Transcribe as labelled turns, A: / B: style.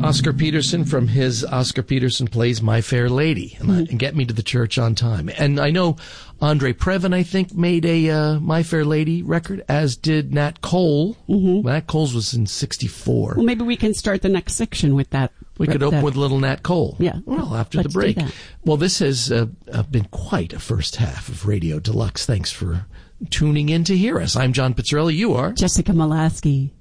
A: Oscar Peterson from his Oscar Peterson Plays My Fair Lady, and Get Me to the Church on Time. And I know Andre Previn, I think, made a My Fair Lady record, as did Nat Cole. Nat Cole's was in 1964.
B: Well, maybe we can start the next section with that.
A: We could open with little Nat Cole.
B: Yeah.
A: Well, after the break. Well, this has been quite a first half of Radio Deluxe. Thanks for tuning in to hear us. I'm John Pizzarelli. You are?
B: Jessica Molaski.